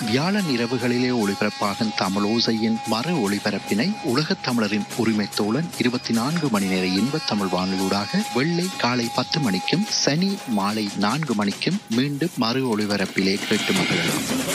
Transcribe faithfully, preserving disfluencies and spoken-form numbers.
வியாழன் இரவுகளிலே ஒளிபரப்பாகும் தமிழ் ஓசையின் மறு ஒளிபரப்பினை உலகத் தமிழரின் உரிமை தோழன் இருபத்தி நான்கு மணி நேர இன்பத் தமிழ் வானொலியூடாக வெள்ளை காலை பத்து மணிக்கும் சனி மாலை நான்கு மணிக்கும் மீண்டும் மறு ஒளிபரப்பிலே கேட்டு மகிழலாம்.